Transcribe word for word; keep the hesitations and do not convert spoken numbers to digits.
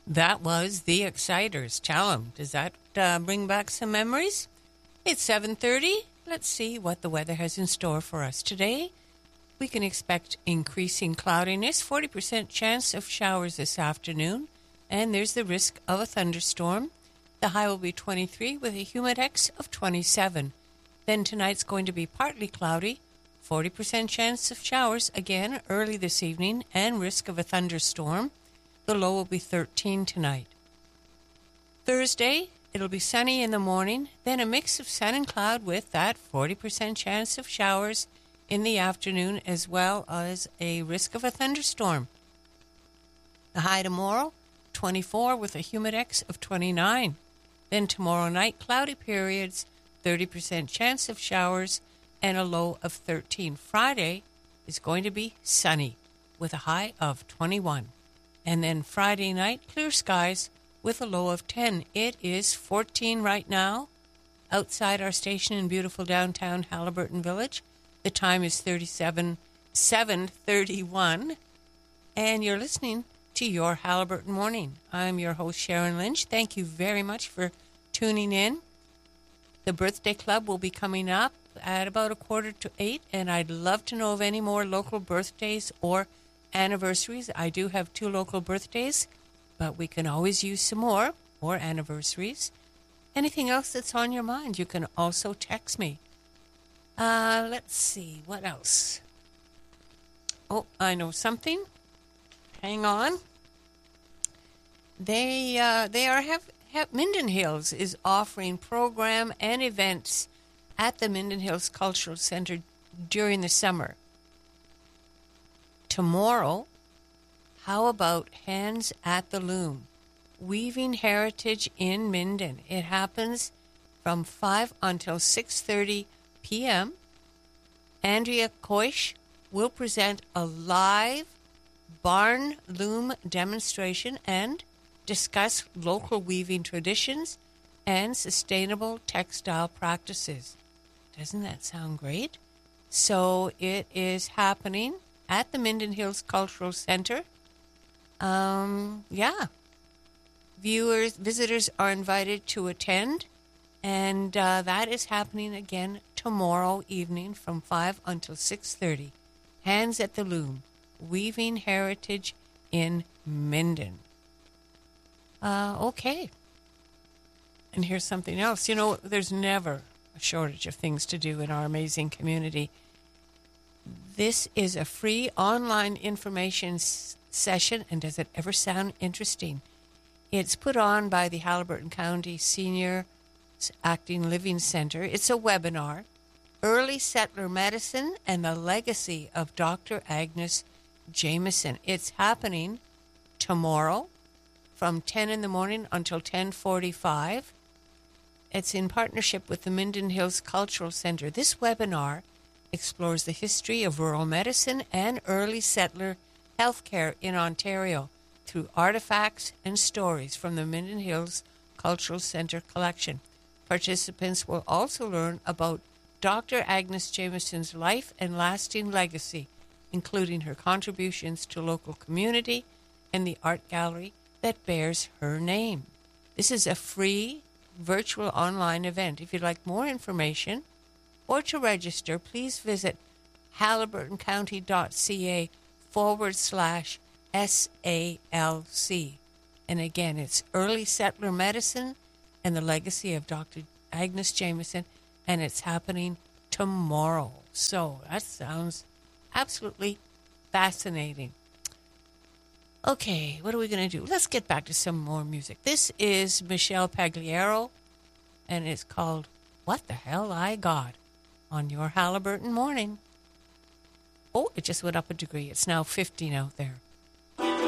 That was The Exciters. Tell 'em, does that uh, bring back some memories? It's seven thirty. Let's see what the weather has in store for us today. We can expect increasing cloudiness, forty percent chance of showers this afternoon, and there's the risk of a thunderstorm. The high will be twenty-three with a humidex of twenty-seven. Then tonight's going to be partly cloudy, forty percent chance of showers again early this evening, and risk of a thunderstorm. The low will be thirteen tonight. Thursday, it'll be sunny in the morning, then a mix of sun and cloud with that forty percent chance of showers in the afternoon, as well as a risk of a thunderstorm. The high tomorrow, twenty-four with a humidex of twenty-nine. Then tomorrow night, cloudy periods, thirty percent chance of showers, and a low of thirteen. Friday is going to be sunny with a high of twenty-one. And then Friday night, clear skies with a low of ten. It is fourteen right now outside our station in beautiful downtown Haliburton Village. The time is thirty-seven, seven thirty-one, and you're listening to Your Haliburton Morning. I'm your host, Sharon Lynch. Thank you very much for tuning in. The birthday club will be coming up at about a quarter to eight, and I'd love to know of any more local birthdays or anniversaries. I do have two local birthdays, but we can always use some more, or anniversaries. Anything else that's on your mind, you can also text me. Uh, let's see, what else? Oh, I know something. Hang on. They uh, they are have, have Minden Hills is offering program and events at the Minden Hills Cultural Center during the summer. Tomorrow, how about Hands at the Loom? Weaving Heritage in Minden. It happens from five until six thirty p.m. Andrea Koish will present a live barn loom demonstration and discuss local weaving traditions and sustainable textile practices. Doesn't that sound great? So it is happening at the Minden Hills Cultural Center. Um, yeah. Viewers, visitors are invited to attend, and uh, that is happening again tomorrow evening from five until six thirty. Hands at the Loom, Weaving Heritage in Minden. Uh, okay. And here's something else. You know, there's never a shortage of things to do in our amazing community. This is a free online information s- session, and does it ever sound interesting? It's put on by the Haliburton County Senior Acting Living Center. It's a webinar, Early Settler Medicine and the Legacy of Doctor Agnes Jameson. It's happening tomorrow from ten in the morning until ten forty-five. It's in partnership with the Minden Hills Cultural Center. This webinar explores the history of rural medicine and early settler healthcare in Ontario through artifacts and stories from the Minden Hills Cultural Center collection. Participants will also learn about Doctor Agnes Jameson's life and lasting legacy, including her contributions to local community and the art gallery that bears her name. This is a free virtual online event. If you'd like more information or to register, please visit haliburtoncounty.ca forward slash S A L C. And again, it's Early Settler Medicine and the Legacy of Doctor Agnes Jameson, and it's happening tomorrow. So that sounds absolutely fascinating. Okay, what are we going to do? Let's get back to some more music. This is Michelle Pagliaro, and it's called What the Hell I Got on Your Haliburton Morning. Oh, it just went up a degree. It's now fifteen out there.